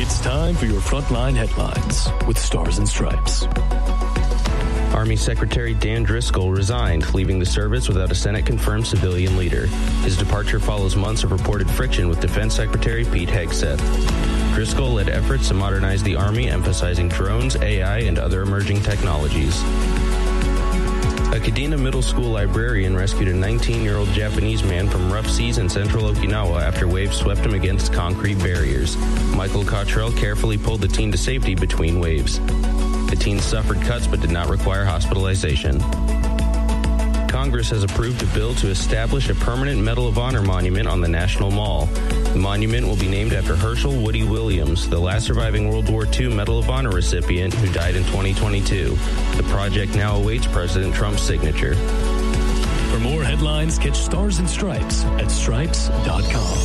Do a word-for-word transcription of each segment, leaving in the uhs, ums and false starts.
It's time for your Frontline Headlines with Stars and Stripes. Army Secretary Dan Driscoll resigned, leaving the service without a Senate-confirmed civilian leader. His departure follows months of reported friction with Defense Secretary Pete Hegseth. Driscoll led efforts to modernize the Army, emphasizing drones, A I, and other emerging technologies. A Kadena Middle School librarian rescued a nineteen-year-old Japanese man from rough seas in central Okinawa after waves swept him against concrete barriers. Michael Cottrell carefully pulled the teen to safety between waves. The teen suffered cuts but did not require hospitalization. Congress has approved a bill to establish a permanent Medal of Honor monument on the National Mall. The monument will be named after Herschel Woody Williams, the last surviving World War Two Medal of Honor recipient who died in twenty twenty-two. The project now awaits President Trump's signature. For more headlines, catch Stars and Stripes at stripes dot com.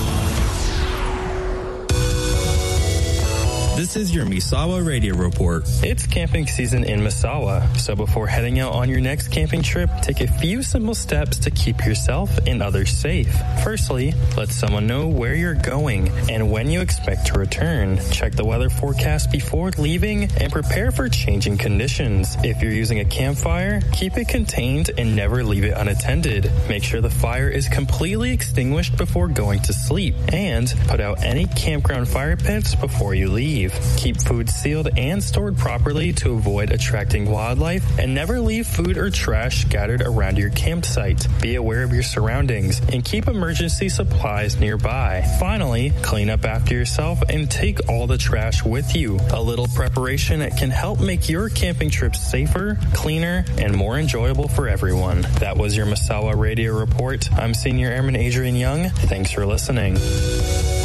This is your Misawa Radio Report. It's camping season in Misawa, so before heading out on your next camping trip, take a few simple steps to keep yourself and others safe. Firstly, let someone know where you're going and when you expect to return. Check the weather forecast before leaving and prepare for changing conditions. If you're using a campfire, keep it contained and never leave it unattended. Make sure the fire is completely extinguished before going to sleep, and put out any campground fire pits before you leave. Keep food sealed and stored properly to avoid attracting wildlife, and never leave food or trash scattered around your campsite. Be aware of your surroundings and keep emergency supplies nearby. Finally, clean up after yourself and take all the trash with you. A little preparation can help make your camping trips safer, cleaner, and more enjoyable for everyone. That was your Misawa Radio Report. I'm Senior Airman Adrian Young. Thanks for listening.